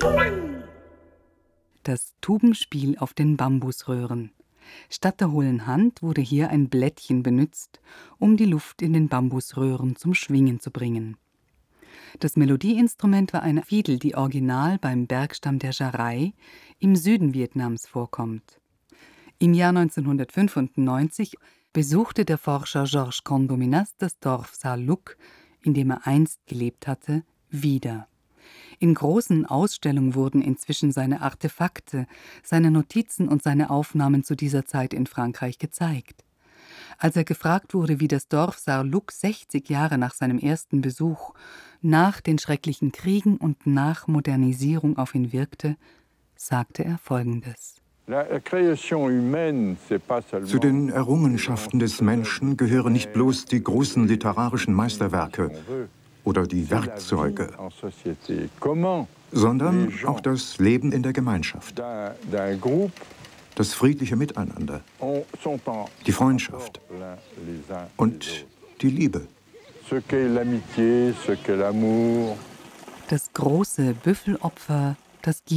Das Tubenspiel auf den Bambusröhren. Statt der hohlen Hand wurde hier ein Blättchen benutzt, um die Luft in den Bambusröhren zum Schwingen zu bringen. Das Melodieinstrument war eine Fiedel, die original beim Bergstamm der Jarai im Süden Vietnams vorkommt. Im Jahr 1995 besuchte der Forscher Georges Condominas das Dorf Sa Luc, in dem er einst gelebt hatte, wieder. In großen Ausstellungen wurden inzwischen seine Artefakte, seine Notizen und seine Aufnahmen zu dieser Zeit in Frankreich gezeigt. Als er gefragt wurde, wie das Dorf Sa Luc 60 Jahre nach seinem ersten Besuch, nach den schrecklichen Kriegen und nach Modernisierung auf ihn wirkte, sagte er Folgendes. Zu den Errungenschaften des Menschen gehören nicht bloß die großen literarischen Meisterwerke oder die Werkzeuge, sondern auch das Leben in der Gemeinschaft, das friedliche Miteinander, die Freundschaft und die Liebe. Das große Büffelopfer, das